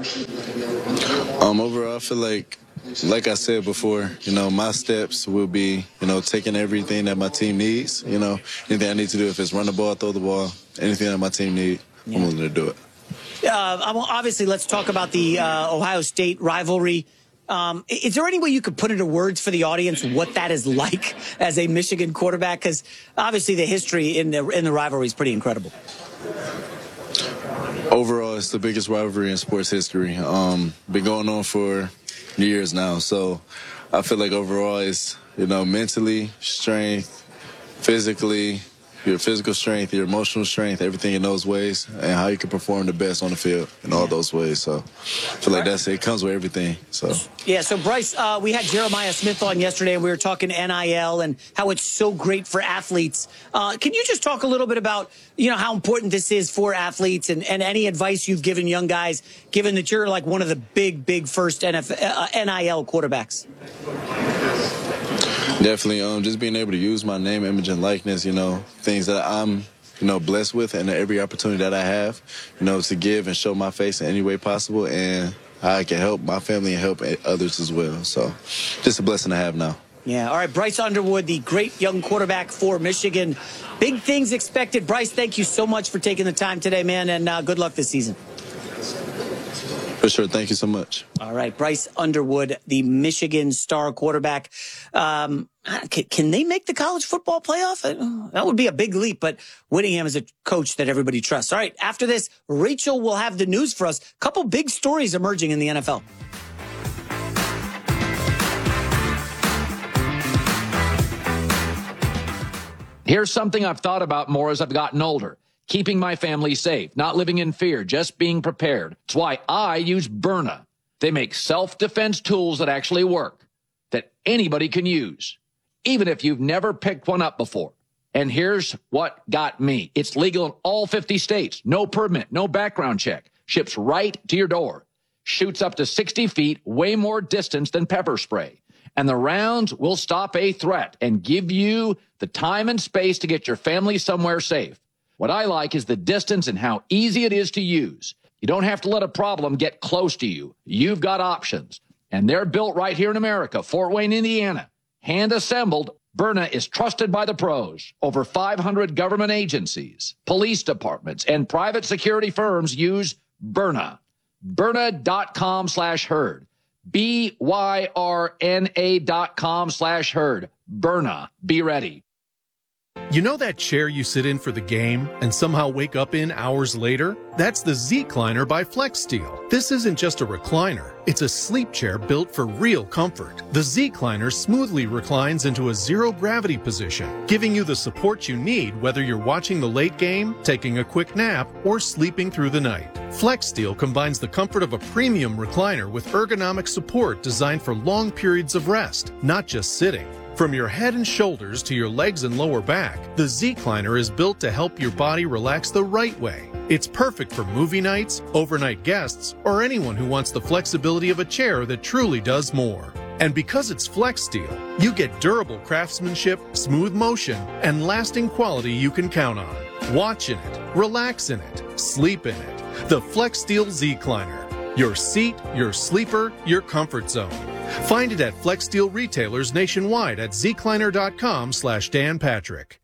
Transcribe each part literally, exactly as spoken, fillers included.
Um, overall, I feel like, like I said before, you know, my steps will be, you know, taking everything that my team needs. You know, anything I need to do, if it's run the ball, throw the ball, anything that my team needs, yeah. I'm willing to do it. Uh, obviously, let's talk about the uh, Ohio State rivalry. Um, is there any way you could put into words for the audience what that is like as a Michigan quarterback? Because obviously the history in the in the rivalry is pretty incredible. Overall, it's the biggest rivalry in sports history. Um, been going on for years now. So I feel like overall it's, you know, mentally, strength, physically, your physical strength, your emotional strength, everything in those ways, and how you can perform the best on the field in all those ways. So I feel like that's it comes with everything. So yeah. So Bryce, uh, we had Jeremiah Smith on yesterday, and we were talking N I L and how it's so great for athletes. Uh, can you just talk a little bit about, you know, how important this is for athletes, and, and any advice you've given young guys, given that you're like one of the big, big first N F L, uh, N I L quarterbacks? Definitely, um, just being able to use my name, image, and likeness, you know, things that I'm, you know, blessed with, and every opportunity that I have, you know, to give and show my face in any way possible, and how I can help my family and help others as well. So just a blessing to have now. Yeah. All right, Bryce Underwood, the great young quarterback for Michigan. Big things expected. Bryce, thank you so much for taking the time today, man, and uh, good luck this season. For sure. Thank you so much. All right. Bryce Underwood, the Michigan star quarterback. Um, can, can they make the college football playoff? That would be a big leap, but Whittingham is a coach that everybody trusts. All right. After this, Rachel will have the news for us. A couple big stories emerging in the N F L. Here's something I've thought about more as I've gotten older. Keeping my family safe, not living in fear, just being prepared. It's why I use Byrna. They make self-defense tools that actually work, that anybody can use, even if you've never picked one up before. And here's what got me. It's legal in all fifty states. No permit, no background check. Ships right to your door. Shoots up to sixty feet, way more distance than pepper spray. And the rounds will stop a threat and give you the time and space to get your family somewhere safe. What I like is the distance and how easy it is to use. You don't have to let a problem get close to you. You've got options. And they're built right here in America, Fort Wayne, Indiana. Hand-assembled, Byrna is trusted by the pros. Over five hundred government agencies, police departments, and private security firms use Byrna. Byrna.com slash herd. B Y R N A dot com slash herd. Byrna. Be ready. You know that chair you sit in for the game and somehow wake up in hours later? That's the Z-Cliner by FlexSteel. This isn't just a recliner. It's a sleep chair built for real comfort. The Z-Cliner smoothly reclines into a zero-gravity position, giving you the support you need whether you're watching the late game, taking a quick nap, or sleeping through the night. FlexSteel combines the comfort of a premium recliner with ergonomic support designed for long periods of rest, not just sitting. From your head and shoulders to your legs and lower back, the Z-Cliner is built to help your body relax the right way. It's perfect for movie nights, overnight guests, or anyone who wants the flexibility of a chair that truly does more. And because it's FlexSteel, you get durable craftsmanship, smooth motion, and lasting quality you can count on. Watch in it, relax in it, sleep in it. The FlexSteel Z-Cliner. Your seat, your sleeper, your comfort zone. Find it at FlexSteel retailers nationwide at zcliner.com slash Dan Patrick.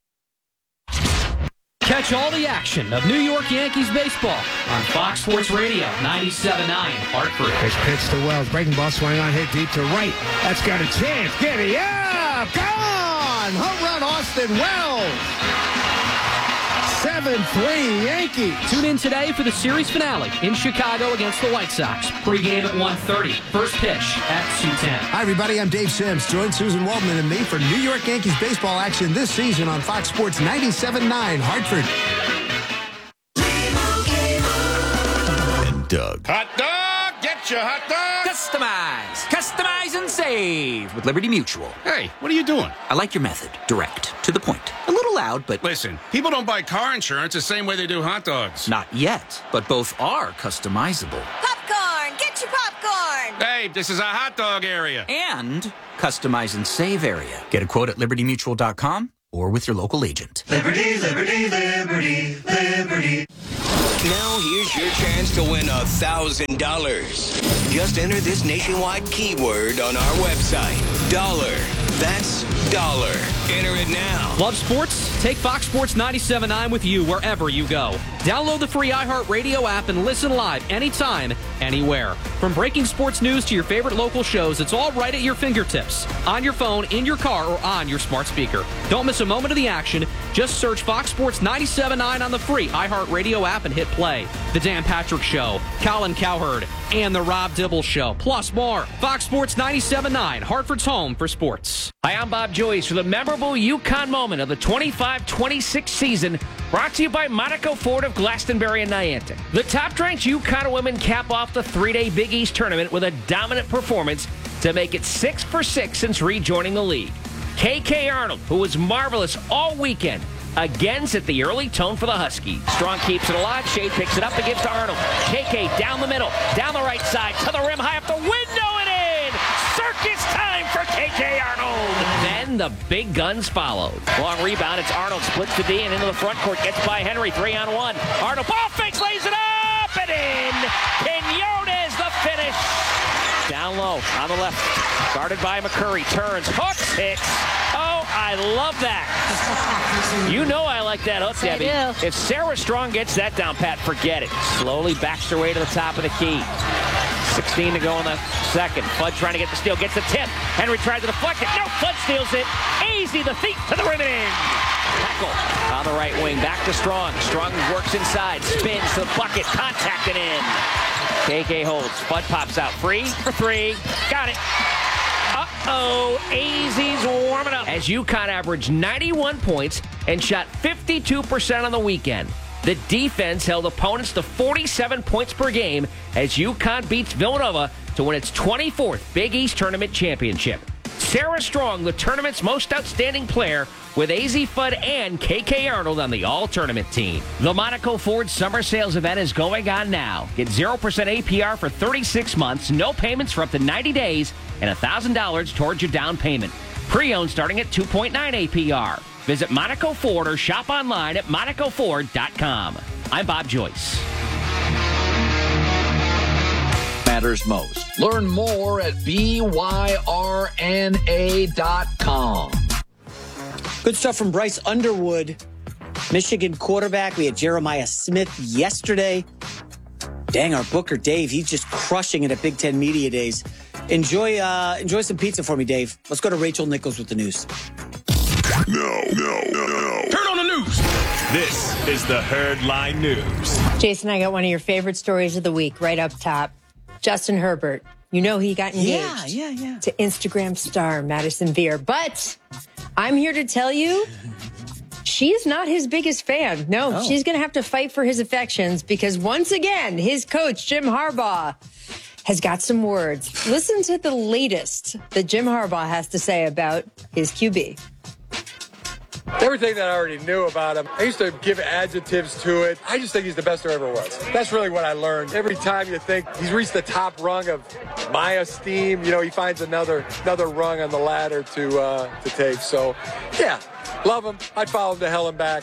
Catch all the action of New York Yankees baseball on Fox Sports Radio, ninety-seven point nine Hartford. Pitch pitch to Wells. Breaking ball swing on, hit deep to right. That's got a chance. Giddy up! Gone! Home run, Austin Wells! seven three Yankees. Tune in today for the series finale in Chicago against the White Sox. Pre-game at one thirty. First pitch at two ten. Hi, everybody. I'm Dave Sims. Join Susan Waldman and me for New York Yankees baseball action this season on Fox Sports ninety-seven point nine Hartford. And Doug. Hot dog! Get your hot dog! Customize. Customize and save with Liberty Mutual. Hey, what are you doing? I like your method. Direct. To the point. A little loud, but... Listen, people don't buy car insurance the same way they do hot dogs. Not yet, but both are customizable. Popcorn! Get your popcorn! Hey, this is a hot dog area. And customize and save area. Get a quote at liberty mutual dot com or with your local agent. Liberty, liberty, liberty, liberty. Now here's your chance to win a thousand dollars. Just enter this nationwide keyword on our website. Dollar. That's dollar. Enter it now. Love sports? Take Fox Sports ninety-seven point nine with you wherever you go. Download the free iHeartRadio app and listen live anytime, anywhere. From breaking sports news to your favorite local shows, it's all right at your fingertips. On your phone, in your car, or on your smart speaker. Don't miss a moment of the action. Just search Fox Sports ninety-seven point nine on the free iHeartRadio app and hit play. The Dan Patrick Show, Colin Cowherd, and The Rob Dibble Show, plus more. Fox Sports ninety-seven point nine, Hartford's home for sports. Hi, I'm Bob Joyce for the memorable UConn moment of the twenty-five twenty-six season, brought to you by Monaco Ford of Glastonbury and Niantic. The top-ranked UConn women cap off the three-day Big East tournament with a dominant performance to make it six for six since rejoining the league. K K Arnold, who was marvelous all weekend, again set the early tone for the Huskies. Strong keeps it alive. Shade picks it up and gives to Arnold. K K down the middle, down the right side, to the rim, high up the window and in! Circus time for K K Arnold! Then the big guns followed. Long rebound, it's Arnold, splits to D and into the front court, gets by Henry, three on one. Arnold, ball fakes, lays it up and in! Quinones the finish! Down low, on the left, guarded by McCurry, turns, hooks, hits. Oh, I love that. You know I like that hook, Debbie. If Sarah Strong gets that down, Pat, forget it. Slowly backs her way to the top of the key. sixteen to go in the second. Flood trying to get the steal, gets the tip. Henry tries to deflect it. No, Flood steals it. Easy, the thief to the rim and in. Tackle on the right wing, back to Strong. Strong works inside, spins to the bucket, contact and in. K K holds. Bud pops out. Free for three. Got it. Uh-oh. A Z's warming up. As UConn averaged ninety-one points and shot fifty-two percent on the weekend. The defense held opponents to forty-seven points per game as UConn beats Villanova to win its twenty-fourth Big East Tournament championship. Sarah Strong, the tournament's most outstanding player, with A Z Fudd and K K Arnold on the all-tournament team. The Monaco Ford Summer Sales event is going on now. Get zero percent A P R for thirty-six months, no payments for up to ninety days, and one thousand dollars towards your down payment. Pre-owned starting at two point nine A P R. Visit Monaco Ford or shop online at monaco ford dot com. I'm Bob Joyce. Matters most. Learn more at B Y R N A dot com. Good stuff from Bryce Underwood, Michigan quarterback. We had Jeremiah Smith yesterday. Dang, our Booker Dave, he's just crushing it at Big Ten Media Days. Enjoy, uh, enjoy some pizza for me, Dave. Let's go to Rachel Nichols with the news. No, no, no, no. Turn on the news. This is the Herdline News. Jason, I got one of your favorite stories of the week right up top. Justin Herbert. You know he got engaged yeah, yeah, yeah. to Instagram star Madison Beer. But I'm here to tell you, she's not his biggest fan. No, oh. She's going to have to fight for his affections because once again, his coach, Jim Harbaugh, has got some words. Listen to the latest that Jim Harbaugh has to say about his Q B. Everything that I already knew about him, I used to give adjectives to it. I just think he's the best there ever was. That's really what I learned. Every time you think he's reached the top rung of my esteem, you know, he finds another another rung on the ladder to uh, to take. So, yeah, love him. I'd follow him to hell and back.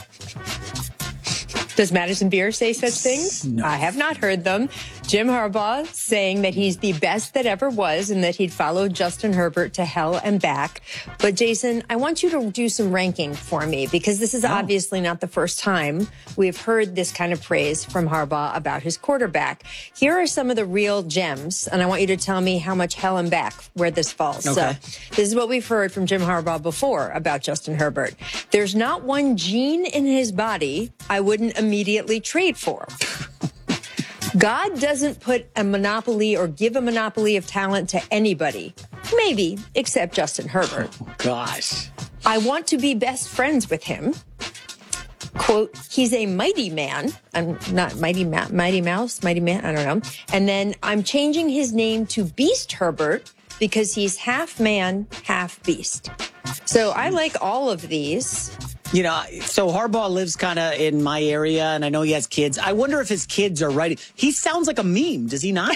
Does Madison Beer say such things? No. I have not heard them. Jim Harbaugh saying that he's the best that ever was and that he'd follow Justin Herbert to hell and back. But Jason, I want you to do some ranking for me because this is oh. obviously not the first time we've heard this kind of praise from Harbaugh about his quarterback. Here are some of the real gems, and I want you to tell me how much hell and back where this falls. Okay. So this is what we've heard from Jim Harbaugh before about Justin Herbert. There's not one gene in his body I wouldn't immediately trade for. God doesn't put a monopoly or give a monopoly of talent to anybody, maybe except Justin Herbert. Oh, gosh. I want to be best friends with him. Quote, he's a mighty man. I'm not mighty, ma- mighty mouse, mighty man. I don't know. And then I'm changing his name to Beast Herbert because he's half man, half beast. So I like all of these. You know, so Harbaugh lives kind of in my area, and I know he has kids. I wonder if his kids are writing. He sounds like a meme, does he not?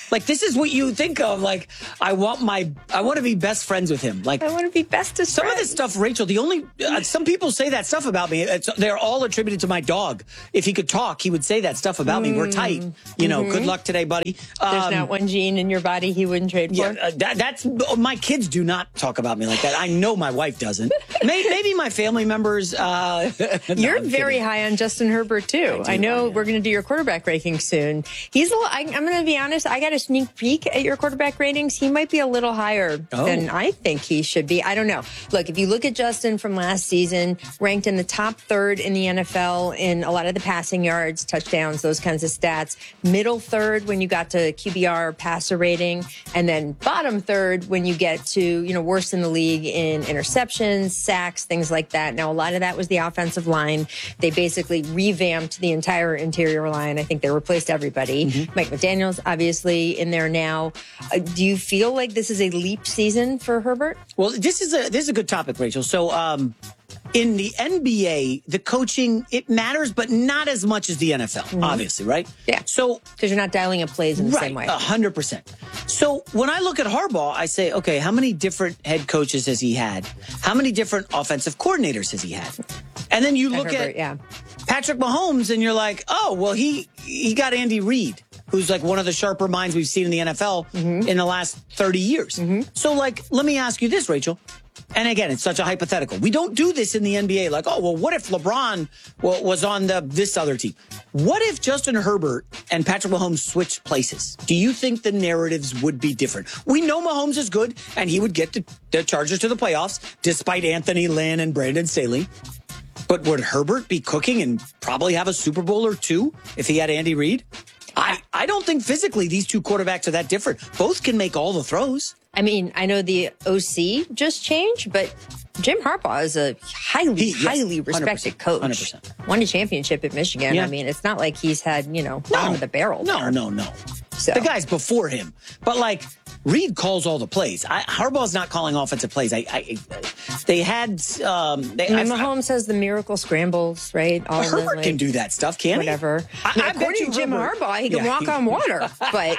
Like, this is what you think of. Like, I want my, I want to be best friends with him. Like, I want to be bestest Some friends. of this stuff, Rachel, the only, uh, some people say that stuff about me. It's, they're all attributed to my dog. If he could talk, he would say that stuff about mm. me. We're tight. You know, mm-hmm. good luck today, buddy. Um, There's not one gene in your body he wouldn't trade for. Yeah, uh, that, that's, my kids do not talk about me like that. I know my wife doesn't. maybe, maybe my family members. Uh, You're no, very high on Justin Herbert, too. I, I know we're going to do your quarterback ranking soon. He's a little, I, I'm going to be honest, I got a sneak peek at your quarterback ratings. He might be a little higher oh. than I think he should be. I don't know. Look, if you look at Justin from last season, ranked in the top third in the N F L in a lot of the passing yards, touchdowns, those kinds of stats. Middle third when you got to Q B R passer rating, and then bottom third when you get to, you know, worst in the league in interceptions, sacks, things like that. Now, a lot of that was the offensive line. They basically revamped the entire interior line. I think they replaced everybody. Mm-hmm. Mike McDaniel's obviously in there now. Uh, do you feel like this is a leap season for Herbert? Well, this is a this is a good topic, Rachel. So, um, in the N B A, the coaching, it matters, but not as much as the N F L, mm-hmm. obviously, right? Yeah. So, because you're not dialing up plays in the right, same way. one hundred percent. So, when I look at Harbaugh, I say, okay, how many different head coaches has he had? How many different offensive coordinators has he had? And then you look Herbert, at yeah. Patrick Mahomes, and you're like, oh, well, he he got Andy Reid, who's like one of the sharper minds we've seen in the N F L mm-hmm. in the last thirty years. Mm-hmm. So, like, let me ask you this, Rachel. And again, it's such a hypothetical. We don't do this in the N B A. Like, oh, well, what if LeBron w- was on the this other team? What if Justin Herbert and Patrick Mahomes switched places? Do you think the narratives would be different? We know Mahomes is good, and he would get the, the Chargers to the playoffs, despite Anthony Lynn and Brandon Staley. But would Herbert be cooking and probably have a Super Bowl or two if he had Andy Reid? I, I don't think physically these two quarterbacks are that different. Both can make all the throws. I mean, I know the O C just changed, but Jim Harbaugh is a highly, he, yes, highly respected coach. one hundred percent. Won a championship at Michigan. Yeah. I mean, it's not like he's had, you know, bottom no, of the barrel. No, there. no, no. So. The guy's before him. But, like, Reid calls all the plays. I, Harbaugh's not calling offensive plays. I, I They had... Um, they, I mean, Mahomes has the miracle scrambles, right? All Herbert the, like, can do that stuff, can't whatever. he? Whatever. I, I according to Jim Herbert, Harbaugh, he can yeah, walk he, on water. But...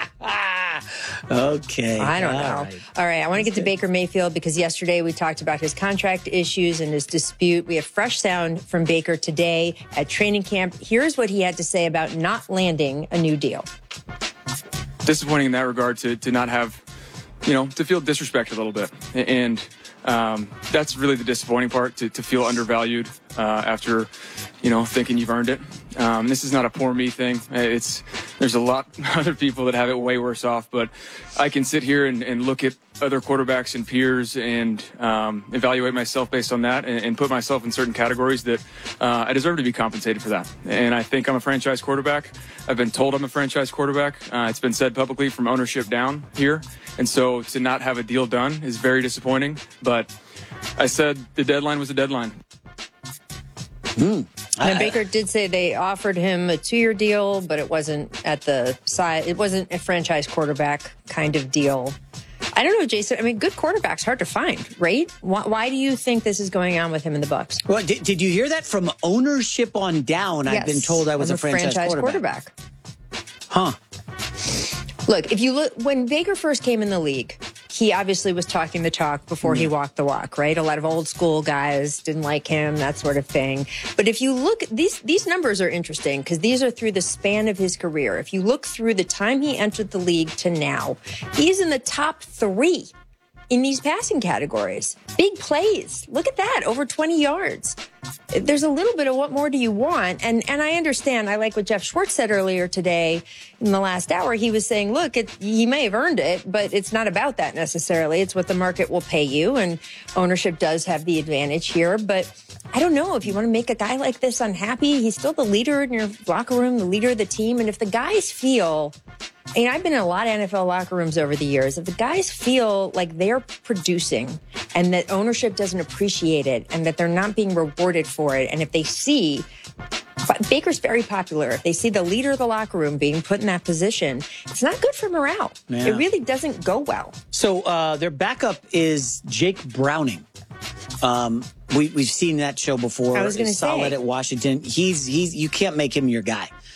okay. I don't all know. Right. All right, I want to get to Baker Mayfield because yesterday we talked about his contract issues and his dispute. We have fresh sound from Baker today at training camp. Here's what he had to say about not landing a new deal. Disappointing in that regard to, to not have, you know, to feel disrespected a little bit. And um, that's really the disappointing part, to, to feel undervalued uh, after, you know, thinking you've earned it. Um, this is not a poor me thing. It's there's a lot of other people that have it way worse off, but I can sit here and, and look at other quarterbacks and peers and um, evaluate myself based on that and, and put myself in certain categories that uh, I deserve to be compensated for that. And I think I'm a franchise quarterback. I've been told I'm a franchise quarterback. Uh, it's been said publicly from ownership down here. And so to not have a deal done is very disappointing. But I said the deadline was a deadline. Hmm. Now, Baker did say they offered him a two-year deal, but it wasn't at the side. It wasn't a franchise quarterback kind of deal. I don't know, Jason. I mean, good quarterback's hard to find, right? Why, why do you think this is going on with him in the Bucs? Well, did, did you hear that from ownership on down? Yes, I've been told I was a, a franchise, franchise quarterback. quarterback. Huh. Look, if you look when Baker first came in the league, he obviously was talking the talk before mm-hmm. he walked the walk, right? A lot of old school guys didn't like him, that sort of thing. But if you look, these these numbers are interesting because these are through the span of his career. If you look through the time he entered the league to now, he's in the top three in these passing categories. Big plays. Look at that, over twenty yards. There's a little bit of what more do you want? And and I understand. I like what Jeff Schwartz said earlier today in the last hour. He was saying, look, it, he may have earned it, but it's not about that necessarily. It's what the market will pay you. And ownership does have the advantage here. But I don't know if you want to make a guy like this unhappy. He's still the leader in your locker room, the leader of the team. And if the guys feel... I mean, I've been in a lot of N F L locker rooms over the years. If the guys feel like they're producing and that ownership doesn't appreciate it and that they're not being rewarded for it, and if they see Baker's very popular, if they see the leader of the locker room being put in that position, it's not good for morale. Yeah. It really doesn't go well. So uh, their backup is Jake Browning. Um, we, we've seen that show before. I was going to say, solid at Washington. He's he's you can't make him your guy.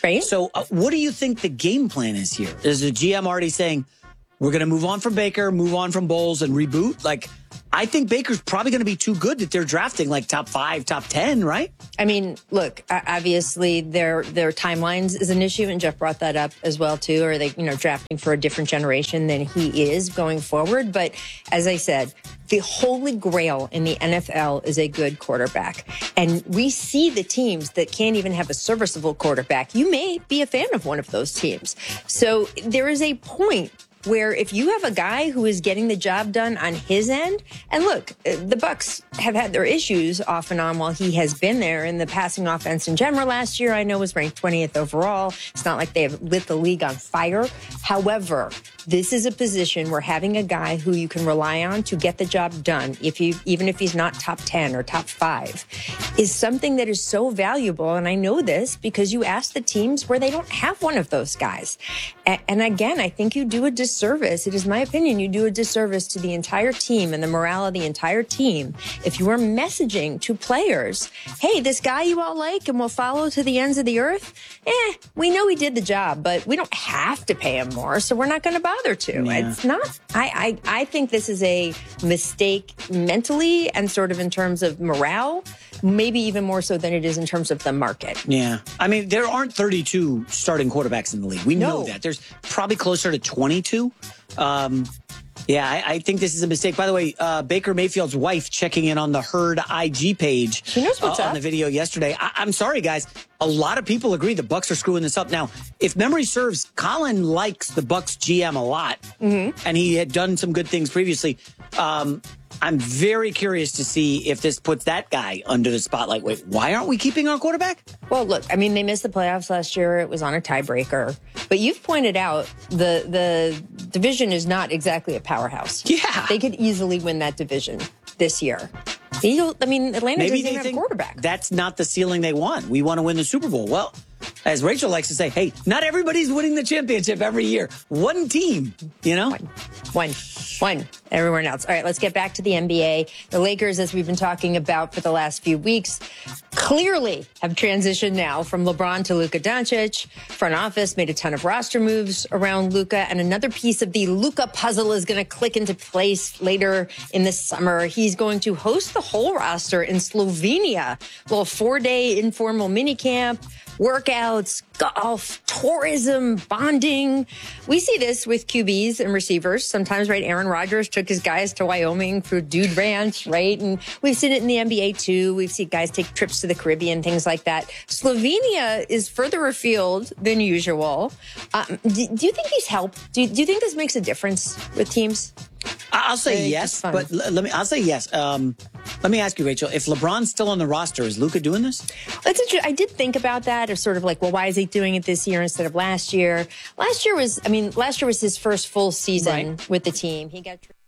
Right. So uh, what do you think the game plan is here? Is the G M already saying, we're going to move on from Baker, move on from Bowles, and reboot? Like, I think Baker's probably going to be too good that they're drafting like top five, top ten, right? I mean, look, obviously their their timelines is an issue, and Jeff brought that up as well too. Are they, you know, drafting for a different generation than he is going forward? But as I said, the holy grail in the N F L is a good quarterback, and we see the teams that can't even have a serviceable quarterback. You may be a fan of one of those teams, so there is a point where if you have a guy who is getting the job done on his end, and look, the Bucs have had their issues off and on while he has been there, and the passing offense in general last year, I know, was ranked twentieth overall. It's not like they have lit the league on fire. However, this is a position where having a guy who you can rely on to get the job done, if you, even if he's not top ten or top five, is something that is so valuable. And I know this because you ask the teams where they don't have one of those guys. And, and again, I think you do a disservice. It is my opinion. You do a disservice to the entire team and the morale of the entire team if you are messaging to players, hey, this guy you all like and will follow to the ends of the earth, eh, we know he did the job, but we don't have to pay him more, so we're not going to bother to. Yeah. It's not. I, I I think this is a mistake mentally and sort of in terms of morale, maybe even more so than it is in terms of the market. Yeah. I mean, there aren't thirty-two starting quarterbacks in the league. We No. know that. There's probably closer to twenty-two. Um, yeah, I, I think this is a mistake. By the way, uh, Baker Mayfield's wife checking in on the Herd I G page. She knows what's uh, up. on the video yesterday. I, I'm sorry, guys. A lot of people agree the Bucs are screwing this up. Now, if memory serves, Colin likes the Bucs G M a lot, Mm-hmm. and he had done some good things previously. Um, I'm very curious to see if this puts that guy under the spotlight. Wait, why aren't we keeping our quarterback? Well, look, I mean, they missed the playoffs last year. It was on a tiebreaker. But you've pointed out the the division is not exactly a powerhouse. Yeah. They could easily win that division this year. The Eagles, I mean, Atlanta Maybe doesn't they even have a think quarterback. that's not the ceiling they want. We want to win the Super Bowl. Well, as Rachel likes to say, hey, not everybody's winning the championship every year. One team, you know? One. One. One. Everyone else. All right, let's get back to the N B A. The Lakers, as we've been talking about for the last few weeks, clearly have transitioned now from LeBron to Luka Doncic. Front office made a ton of roster moves around Luka, and another piece of the Luka puzzle is going to click into place later in the summer. He's going to host the whole roster in Slovenia. A little four-day informal minicamp, workouts, golf, tourism, bonding. We see this with Q Bs and receivers. Sometimes, right, Aaron Rodgers took his guys to Wyoming for Dude Ranch, right? And we've seen it in the N B A too. We've seen guys take trips to the Caribbean, things like that. Slovenia is further afield than usual. Um, do, do you think these help? Do, do you think this makes a difference with teams? I'll say It's yes, fun. but l- let me. I'll say yes. Um, let me ask you, Rachel. If LeBron's still on the roster, is Luka doing this? That's interesting. I did think about that, or sort of like, well, why is he doing it this year instead of last year? Last year was, I mean, last year was his first full season Right. with the team. He got.